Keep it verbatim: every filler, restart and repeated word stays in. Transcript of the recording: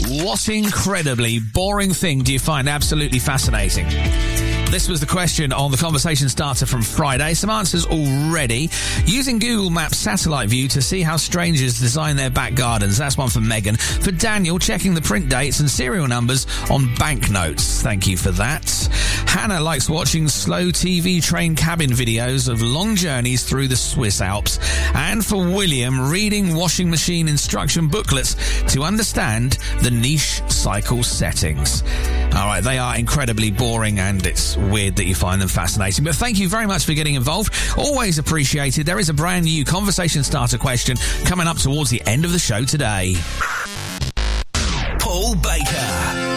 What incredibly boring thing do you find absolutely fascinating? This was the question on the conversation starter from Friday. Some answers already. Using Google Maps satellite view to see how strangers design their back gardens. That's one for Megan. For Daniel, checking the print dates and serial numbers on banknotes. Thank you for that. Hannah likes watching slow T V train cabin videos of long journeys through the Swiss Alps. And for William, reading washing machine instruction booklets to understand the niche cycle settings. All right, they are incredibly boring, and it's weird that you find them fascinating. But thank you very much for getting involved. Always appreciated. There is a brand new conversation starter question coming up towards the end of the show today. Paul Baker.